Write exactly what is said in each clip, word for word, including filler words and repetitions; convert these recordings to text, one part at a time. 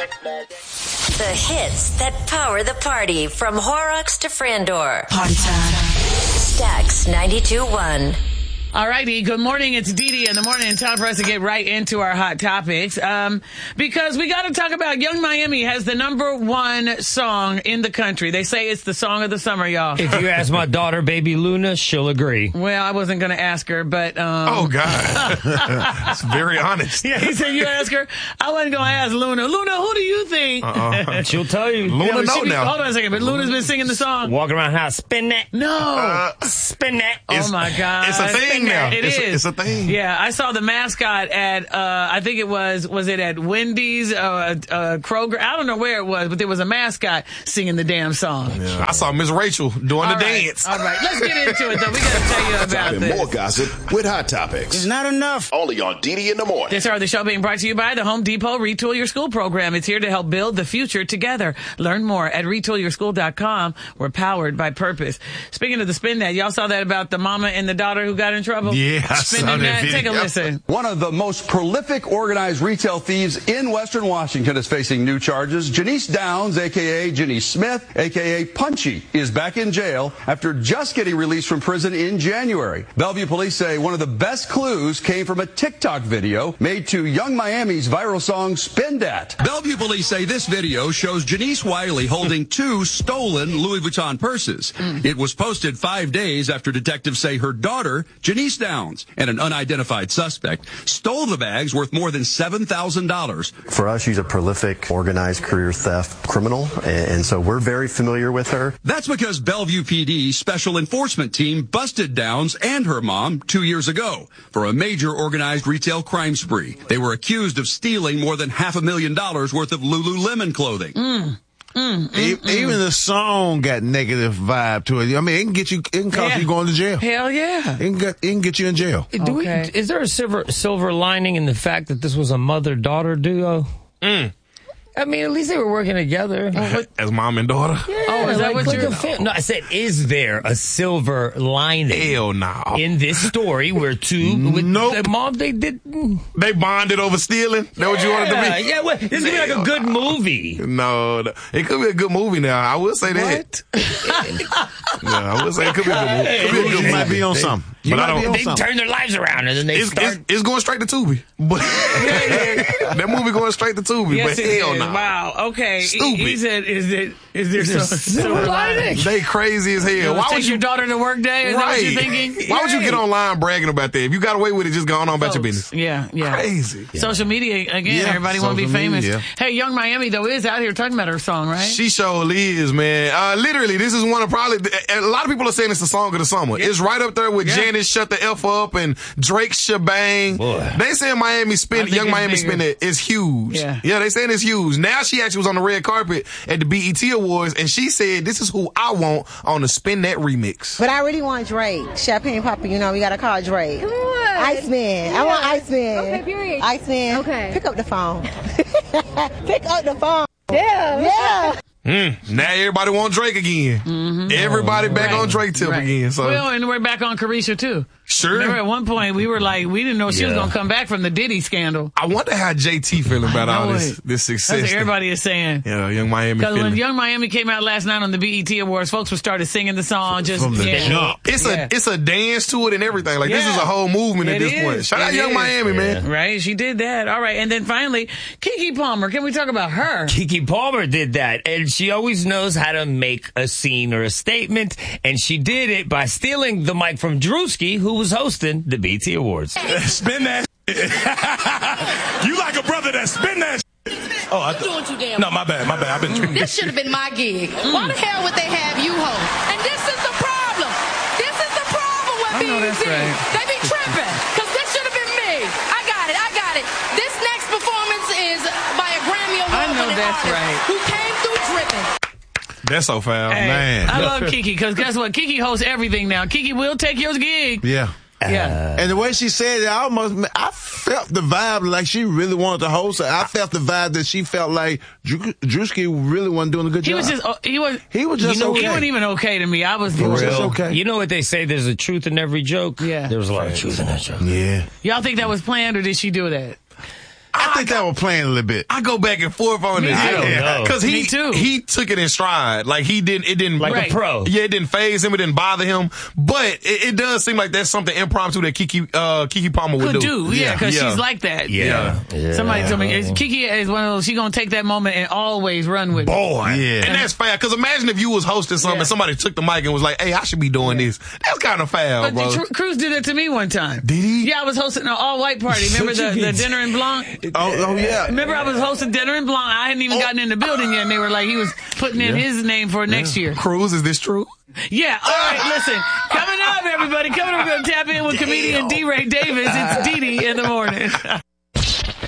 The hits that power the party from Horrocks to Frandor. Party time. Stax ninety-two point one. All righty. Good morning. It's Dee Dee in the morning. Time for us to get right into our hot topics. Um, because we got to talk about Young Miami has the number one song in the country. They say it's the song of the summer, y'all. If you ask my daughter, baby Luna, she'll agree. Well, I wasn't going to ask her, but... Um, oh, God. That's very honest. Yeah, he said you ask her. I wasn't going to ask Luna. Luna, who do you think? Uh-uh. She'll tell you. Luna yeah, know be, now. Hold on a second. But Luna's been singing the song. Walking around the house, spin that. No. Uh, spin that. Oh, my God. It's a thing now. It it's is. A, it's a thing. Yeah, I saw the mascot at, uh, I think it was, was it at Wendy's, uh, uh, Kroger? I don't know where it was, but there was a mascot singing the damn song. Yeah. I saw Miss Rachel doing All the right. dance. All right, let's get into it, though. We got to tell you about this. More gossip with Hot Topics. It's not enough. Only on Dee Dee in the morning. This hour of the show being brought to you by the Home Depot Retool Your School program. It's here to help build the future together. Learn more at retool your school dot com. We're powered by purpose. Speaking of the spin that, y'all saw that about the mama and the daughter who got in trouble? Yeah, I Spinning saw that that. video. Take a listen. One of the most prolific organized retail thieves in Western Washington is facing new charges. Janice Downs, a k a. Janice Smith, a k a. Punchy, is back in jail after just getting released from prison in January. Bellevue police say one of the best clues came from a TikTok video made to Young Miami's viral song Spin Dat. Bellevue police say this video shows Janice Wiley holding two stolen Louis Vuitton purses. Mm. It was posted five days after detectives say her daughter, Janice Downs, and an unidentified suspect stole the bags worth more than seven thousand dollars. For us, she's a prolific, organized career theft criminal, and so we're very familiar with her. That's because Bellevue P D's special enforcement team busted Downs and her mom two years ago for a major organized retail crime spree. They were accused of stealing more than half a million dollars worth of Lululemon clothing. Mm. Mm, mm, e- mm. Even the song got negative vibe to it. I mean, it can get you, it can cause Yeah. you going to jail. Hell yeah. It can get, it can get you in jail. Do we, Okay. is there a silver silver lining in the fact that this was a mother-daughter duo? Mm. I mean, at least they were working together. As mom and daughter? Yeah, Oh, is that like, what like you're- a fam- No, I said, is there a silver lining Hell no. in this story where two with Nope. the mom they did? They bonded over stealing? That what you wanted to be? Yeah, well, this is gonna be like a good movie. No, no, it could be a good movie now. I will say that. Yeah, I will say it could be a good movie. Could be a good You movie. might be on something. You But I might be don't- on They something. turn their lives around and then they It's, start. it's, it's going straight to Tubi. But that movie going straight to Tubi. Yes, but it hell is. no. Wow. Okay. Stupid. He, he said, is it, is there There's some silver silver lining. lining? They crazy as hell. You Why take would you your daughter to work day? Is that what you're Right. thinking? Why would you get Right. online bragging about that? If you got away with it, just go on about your business. Yeah, yeah. Crazy. Social media, again, Yeah, everybody want to be social famous. media. Hey, Young Miami, though, is out here talking about her song, right? She surely is, man. Uh, literally, this is one of probably, a lot of people are saying it's the song of the summer. Yeah. It's right up there with Yeah. Janet Shut the F Up and Drake Shebang. Boy. They saying Miami I Spin, think Young it's Miami bigger. Spin It is huge. Yeah. Yeah, they saying it's huge. Now she actually was on the red carpet at the B E T Awards and she said, this is who I want on the Spin That remix. But I really want Drake. Champagne Papa, you know, we gotta call Drake. Come on. Iceman. I want Iceman. Okay, period. Iceman. Okay. Pick up the phone. Pick up the phone. Yeah. Yeah. Mm. Now everybody want Drake again. Mm-hmm. Everybody back Right. on Drake tip Right. again. So Well, and we're back on Carisha, too. sure. Remember at one point we were like, we didn't know she was Yeah. going to come back from the Diddy scandal. I wonder how J T feeling about I all know this, it. this That's success. what everybody is saying. Yeah, Young Miami. Because when feeling. Young Miami came out last night on the B E T Awards, folks were started singing the song. Just From the yeah. jump. It's Yeah. a it's a dance to it and everything. Like this Yeah. is a whole movement at It this is. point. Shout out It Young is. Miami, man. Right? She did that. All right. And then finally, Keke Palmer. Can we talk about her? Keke Palmer did that, and she always knows how to make a scene or a statement, and she did it by stealing the mic from Drewski, who was hosting the B E T Awards. Spin that. You like a brother that spin that. Oh, I th- doing too damn. no, my bad, my bad. I've been drinking. This should have been my gig. Why the hell would they have you host? And this is the problem. This is the problem with I B E T. know that's right. They be tripping. Because this should have been me. I got it. I got it. This next performance is by a Grammy Award I know winning that's artist right. who came through dripping. That's so foul, Hey, man. I love Keke because guess what? Keke hosts everything now. Keke will take your gig. Yeah. Yeah. And the way she said it, I almost, I felt the vibe like she really wanted to host it. I felt the vibe that she felt like Drew, Drewski really wasn't doing a good He job. was just, oh, he was, He was just you know, okay. He wasn't even okay to me. I was, He was just okay. You know what they say? There's a truth in every joke. Yeah. There was a lot of truth in that joke. Yeah. Y'all think that was planned or did she do that? I I think that was playing a little bit. I go back and forth on Me this. too. I don't know. Because he Me too. he took it in stride. Like he didn't. It didn't Like Right. a pro. Yeah, it didn't phase him. It didn't bother him. But it, it does seem like that's something impromptu that Kiki uh, Kiki Palmer would Could do. do, yeah, because Yeah. she's like that. Yeah. yeah. Somebody told me is- Kiki is one of those. She gonna take that moment and always run with it. Boy, Yeah. and that's foul. Because imagine if you was hosting something Yeah. and somebody took the mic and was like, "Hey, I should be doing this." That's kind of foul, But bro. Tr- Cruz did it to me one time. Did he? Yeah, I was hosting an all-white party. Remember the, the dinner in Blanc? Oh, oh yeah. Remember I was hosting dinner in Blanc. I hadn't even gotten in the building yet, and they were like, he was putting in his name for next year. Cruz, is this true? Yeah. All right. Listen. Coming up, everybody. Coming up, we're gonna tap in with comedian D. Ray Davis. It's Dee in the morning.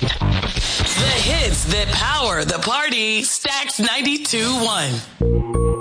The hits that power the party. Stacks ninety-two point one.